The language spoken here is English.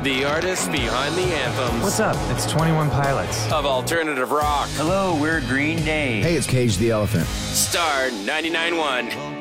The artists behind the anthems What's up? It's 21 Pilots. of alternative rock. Hello, we're Green Day. Hey, it's Cage the Elephant. Star 99.1.